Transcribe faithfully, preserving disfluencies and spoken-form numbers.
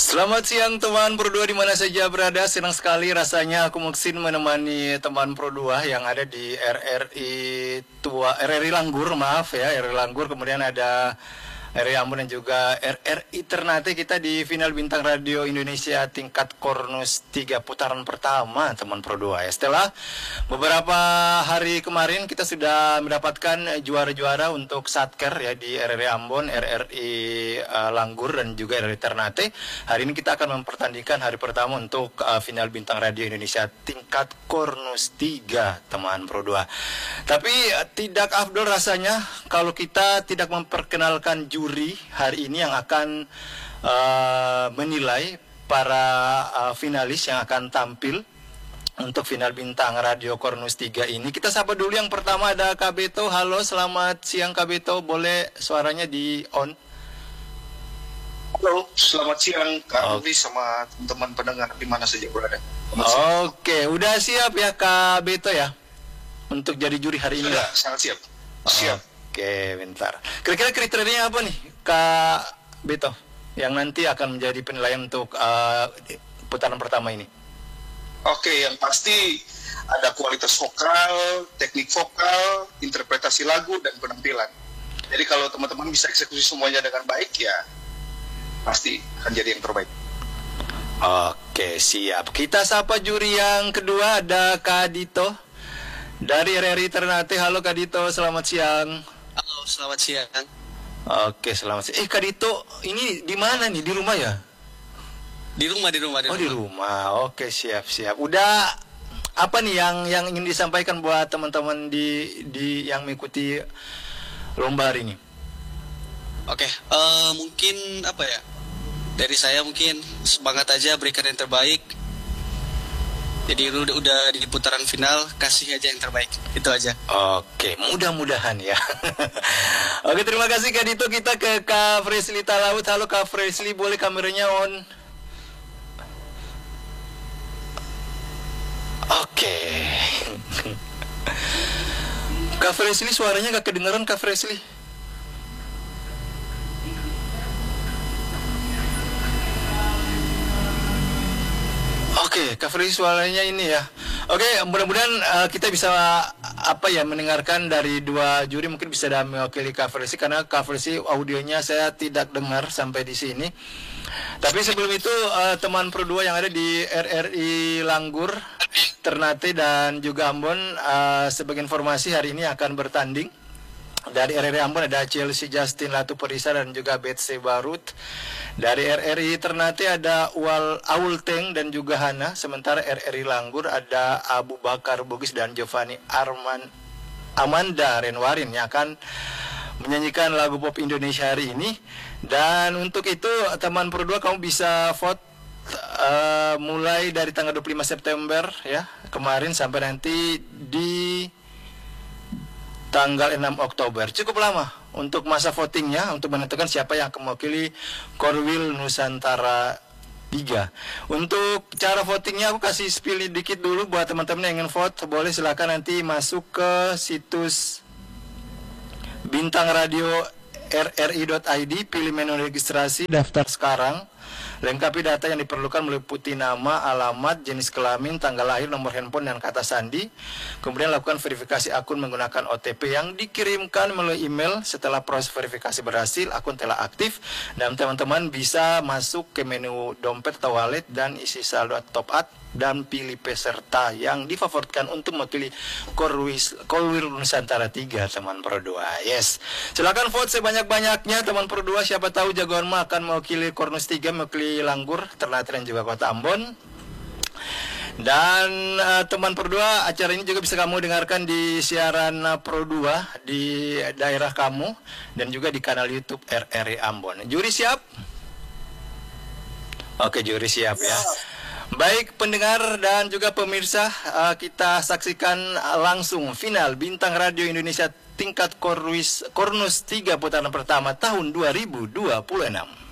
Selamat siang teman Pro dua di mana saja berada. Senang sekali rasanya aku Muksin menemani teman Pro dua yang ada di R R I Tua R R I Langgur, maaf ya, R R I Langgur. Kemudian ada R R I Ambon dan juga R R I Ternate. Kita di final Bintang Radio Indonesia tingkat Kornus tiga putaran pertama teman Pro dua ya. Setelah beberapa hari kemarin kita sudah mendapatkan juara-juara untuk Satker ya di R R I Ambon, R R I uh, Langgur dan juga R R I Ternate. Hari ini kita akan mempertandingkan hari pertama untuk uh, final Bintang Radio Indonesia tingkat Kornus tiga teman Pro dua. Tapi uh, tidak afdol rasanya kalau kita tidak memperkenalkan juri hari ini yang akan uh, menilai para uh, finalis yang akan tampil untuk final Bintang Radio Kornus tiga ini. Kita sapa dulu yang pertama ada Kak Beto. Halo, selamat siang Kak Beto. Boleh suaranya di on? Halo, selamat siang Kak Rudi sama teman-teman pendengar di mana saja berada. Oke, udah siap ya Kak Beto ya untuk jadi juri hari ini? Sudah, sangat siap. Siap. Oke, bentar. Kira-kira kriterianya apa nih Kak Beto yang nanti akan menjadi penilaian untuk uh, putaran pertama ini? Oke, yang pasti ada kualitas vokal, teknik vokal, interpretasi lagu, dan penampilan. Jadi kalau teman-teman bisa eksekusi semuanya dengan baik ya pasti akan jadi yang terbaik. Oke, siap. Kita sapa juri yang kedua, ada Kak Dito dari R R I Ternate. Halo Kak Dito, selamat siang. Halo, selamat siang. Oke, selamat siang. Eh Kak Dito, ini di mana nih? Di rumah ya? Di rumah, di rumah, di oh, rumah. di rumah. Oke, siap, siap. Udah apa nih yang yang ingin disampaikan buat teman-teman di di yang mengikuti lomba hari ini? Oke, uh, mungkin apa ya? Dari saya mungkin semangat aja, berikan yang terbaik. Jadi udah, udah di putaran final, kasih aja yang terbaik. Itu aja. Oke, mudah-mudahan ya. Oke, terima kasih Kak Dito. Kita ke Kak Fresly Talaut. Halo Kak Fresly, boleh kameranya on? Oke. Kak Fresly, suaranya gak kedengeran Kak Fresly. Oke, Kak Fresly suaranya ini ya. Oke, mudah-mudahan uh, kita bisa uh, apa ya mendengarkan dari dua juri, mungkin bisa mewakili Kak Fresly karena Kak Fresly audionya saya tidak dengar sampai di sini. Tapi sebelum itu uh, teman Pro dua yang ada di R R I Langgur, Ternate dan juga Ambon, uh, sebagai informasi hari ini akan bertanding. Dari R R I Ambon ada Chelsea Justin Latuperisa dan juga Betse Barut. Dari R R I Ternate ada Uwal Aul Teng dan juga Hana. Sementara R R I Langgur ada Abu Bakar Bugis dan Giovanni Arman Amanda Renwarin yang akan menyanyikan lagu pop Indonesia hari ini. Dan untuk itu teman Pro dua kamu bisa vote uh, mulai dari tanggal dua puluh lima September ya kemarin sampai nanti di tanggal enam Oktober. Cukup lama untuk masa votingnya untuk menentukan siapa yang akan mewakili Korwil Nusantara tiga. Untuk cara votingnya aku kasih spill dikit dulu buat teman-teman yang ingin vote. Boleh silakan nanti masuk ke situs Bintang Radio R R I dot I D, pilih menu registrasi, daftar sekarang. Lengkapi data yang diperlukan meliputi nama, alamat, jenis kelamin, tanggal lahir, nomor handphone, dan kata sandi. Kemudian lakukan verifikasi akun menggunakan O T P yang dikirimkan melalui email. Setelah proses verifikasi berhasil, akun telah aktif. Dan teman-teman bisa masuk ke menu dompet atau wallet dan isi saldo top up dan pilih peserta yang difavoritkan untuk mewakili Korwil Nusantara tiga teman Pro dua. Yes. Silakan vote sebanyak-banyaknya teman Pro dua. Siapa tahu jagoanmu akan mewakili Kornus tiga, mewakili Langgur, Ternate dan juga Kota Ambon. Dan uh, teman Pro dua, acara ini juga bisa kamu dengarkan di siaran uh, Pro dua di daerah kamu dan juga di kanal YouTube R R I Ambon. Juri siap? Oke, juri siap ya. Baik pendengar dan juga pemirsa, uh, kita saksikan langsung final Bintang Radio Indonesia tingkat Korwis, Kornus tiga putaran pertama tahun dua ribu dua puluh enam.